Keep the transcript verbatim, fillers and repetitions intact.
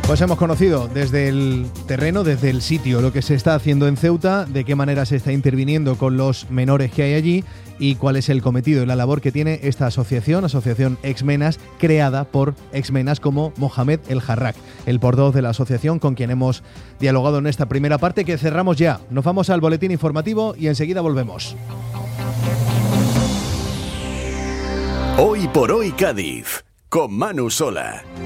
Pues hemos conocido desde el terreno, desde el sitio, lo que se está haciendo en Ceuta, de qué manera se está interviniendo con los menores que hay allí y cuál es el cometido y la labor que tiene esta asociación, Asociación Exmenas, creada por exmenas como Mohamed El Jarrak, el portavoz de la asociación con quien hemos dialogado en esta primera parte que cerramos ya. Nos vamos al boletín informativo y enseguida volvemos. Hoy por hoy Cádiz, con Manu Sola.